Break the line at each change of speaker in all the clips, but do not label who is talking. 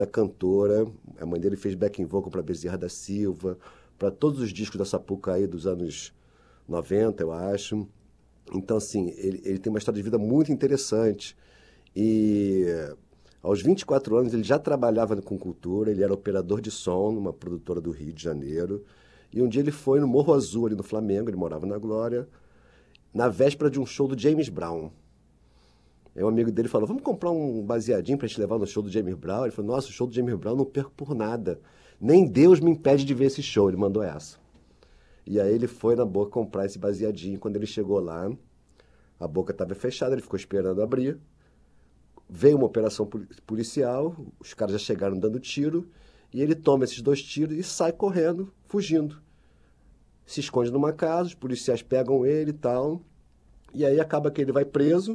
A cantora, a mãe dele fez backing vocal para Bezerra da Silva, para todos os discos da Sapucaí dos anos 90, eu acho. Então, assim, ele tem uma história de vida muito interessante. E aos 24 anos ele já trabalhava com cultura, ele era operador de som numa produtora do Rio de Janeiro. E um dia ele foi no Morro Azul, ali no Flamengo, ele morava na Glória, na véspera de um show do James Brown. Aí um amigo dele falou, vamos comprar um baseadinho pra gente levar no show do James Brown? Ele falou, nossa, o show do James Brown não perco por nada. Nem Deus me impede de ver esse show. Ele mandou essa. E aí ele foi na Boca comprar esse baseadinho. Quando ele chegou lá, a Boca estava fechada, ele ficou esperando abrir. Veio uma operação policial, os caras já chegaram dando tiro, e ele toma esses 2 tiros e sai correndo, fugindo. Se esconde numa casa, os policiais pegam ele e tal, e aí acaba que ele vai preso.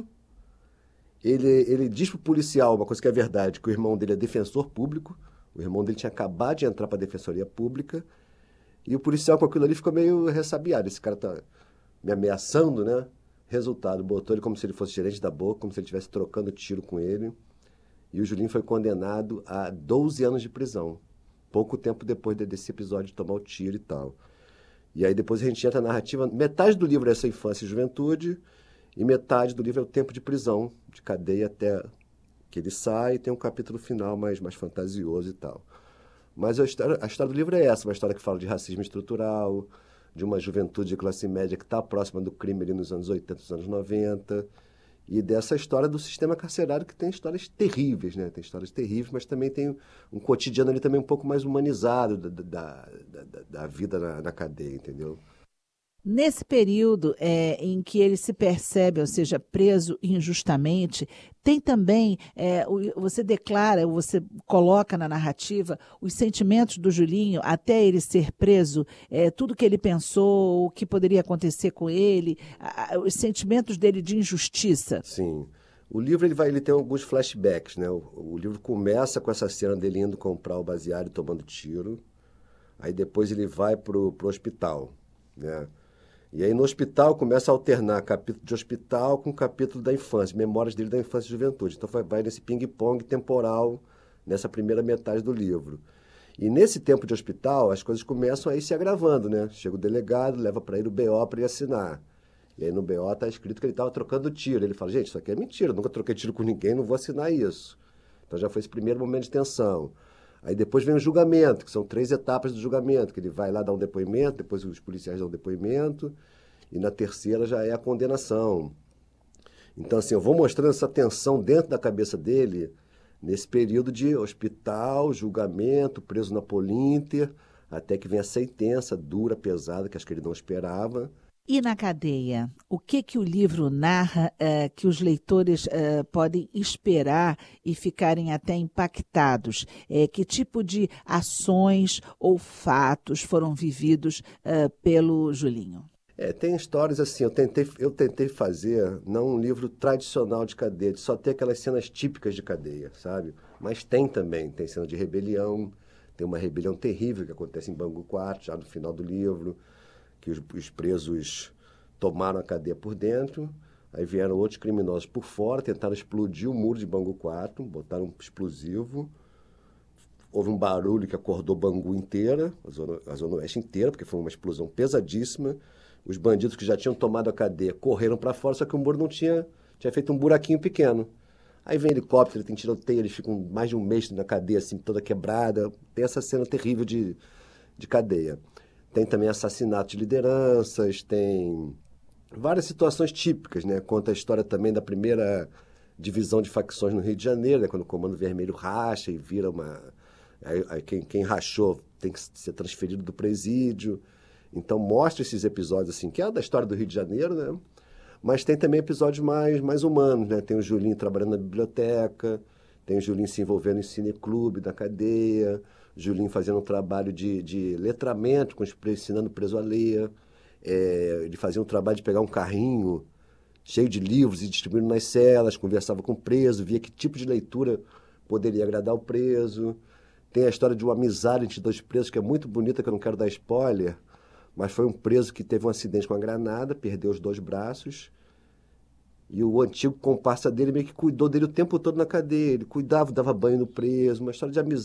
Ele diz pro policial uma coisa que é verdade, que o irmão dele é defensor público, o irmão dele tinha acabado de entrar para a defensoria pública, e o policial com aquilo ali ficou meio ressabiado. Esse cara tá me ameaçando, né? Resultado, botou ele como se ele fosse gerente da Boca, como se ele estivesse trocando tiro com ele. E o Julinho foi condenado a 12 anos de prisão. Pouco tempo depois desse episódio de tomar o tiro e tal. E aí depois a gente entra na narrativa. Metade do livro é essa infância e juventude, e metade do livro é o tempo de prisão, de cadeia até que ele sai, e tem um capítulo final mais fantasioso e tal. Mas a história do livro é essa, uma história que fala de racismo estrutural, de uma juventude de classe média que está próxima do crime ali nos anos 80, nos anos 90, e dessa história do sistema carcerário que tem histórias terríveis, né? Tem histórias terríveis, mas também tem um cotidiano ali também um pouco mais humanizado da vida na cadeia, entendeu?
Nesse período em que ele se percebe, ou seja, preso injustamente, tem também, você declara, você coloca na narrativa os sentimentos do Julinho até ele ser preso, tudo que ele pensou, o que poderia acontecer com ele, os sentimentos dele de injustiça.
Sim. O livro ele tem alguns flashbacks, né? O livro começa com essa cena dele indo comprar o baseado e tomando tiro. Aí depois ele vai pro hospital, né? E aí no hospital começa a alternar capítulo de hospital com capítulo da infância, memórias dele da infância e juventude. Então vai nesse ping-pong temporal nessa primeira metade do livro. E nesse tempo de hospital as coisas começam a ir se agravando, né? Chega o delegado, leva para ele o BO para ele assinar. E aí no BO está escrito que ele estava trocando tiro. Ele fala, gente, isso aqui é mentira, nunca troquei tiro com ninguém, não vou assinar isso. Então já foi esse primeiro momento de tensão. Aí depois vem o julgamento, que são 3 etapas do julgamento, que ele vai lá dar um depoimento, depois os policiais dão um depoimento, e na terceira já é a condenação. Então, assim, eu vou mostrando essa tensão dentro da cabeça dele, nesse período de hospital, julgamento, preso na Polinter, até que vem a sentença dura, pesada, que acho que ele não esperava.
E na cadeia, o que o livro narra que os leitores podem esperar e ficarem até impactados? Que tipo de ações ou fatos foram vividos pelo Julinho?
Tem histórias assim, eu tentei fazer, não um livro tradicional de cadeia, de só ter aquelas cenas típicas de cadeia, sabe? Mas tem também, tem cena de rebelião, tem uma rebelião terrível que acontece em Bangu 4, já no final do livro, que os presos tomaram a cadeia por dentro, aí vieram outros criminosos por fora, tentaram explodir o muro de Bangu 4, botaram um explosivo, houve um barulho que acordou Bangu inteira, a zona oeste inteira, porque foi uma explosão pesadíssima. Os bandidos que já tinham tomado a cadeia correram para fora, só que o muro não tinha feito um buraquinho pequeno. Aí vem helicóptero, tem tiroteio, eles ficam mais de um mês na cadeia, assim, toda quebrada. Tem essa cena terrível de cadeia. Tem também assassinato de lideranças, tem várias situações típicas, né? Conta a história também da primeira divisão de facções no Rio de Janeiro, né? Quando o Comando Vermelho racha e vira uma... Aí quem rachou tem que ser transferido do presídio. Então mostra esses episódios, assim, que é da história do Rio de Janeiro, né? Mas tem também episódios mais humanos, né? Tem o Julinho trabalhando na biblioteca, tem o Julinho se envolvendo em cineclube da cadeia, o Julinho fazendo um trabalho de letramento, ensinando o preso a ler. Ele fazia um trabalho de pegar um carrinho cheio de livros e distribuindo nas celas, conversava com o preso, via que tipo de leitura poderia agradar o preso. Tem a história de uma amizade entre 2 presos, que é muito bonita, que eu não quero dar spoiler, mas foi um preso que teve um acidente com a granada, perdeu os 2 braços, e o antigo comparsa dele meio que cuidou dele o tempo todo na cadeia. Ele cuidava, dava banho no preso, uma história de amizade.